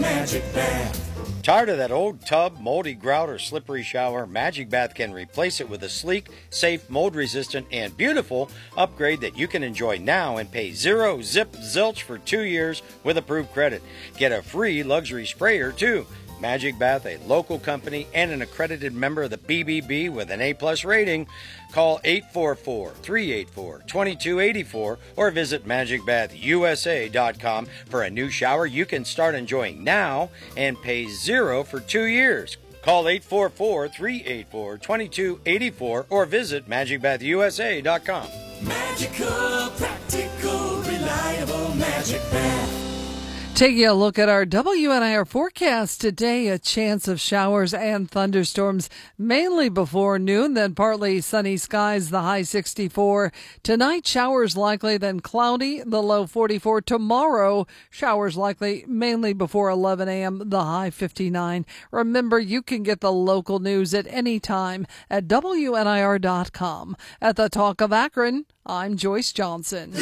Magic Bath. Tired of that old tub, moldy grout, or slippery shower? Magic Bath can replace it with a sleek, safe, mold-resistant, and beautiful upgrade that you can enjoy now and pay zero zip zilch for 2 years with approved credit. Get a free luxury sprayer, too. Magic Bath, a local company and an accredited member of the BBB with an A-plus rating. Call 844-384-2284 or visit magicbathusa.com for a new shower you can start enjoying now and pay zero for 2 years. Call 844-384-2284 or visit magicbathusa.com. Magical, practical, reliable Magic Bath. Taking a look at our WNIR forecast today, a chance of showers and thunderstorms mainly before noon, then partly sunny skies, the high 64. Tonight, showers likely, then cloudy, the low 44. Tomorrow, showers likely mainly before 11 a.m., the high 59. Remember, you can get the local news at any time at WNIR.com. At the Talk of Akron, I'm Joyce Johnson.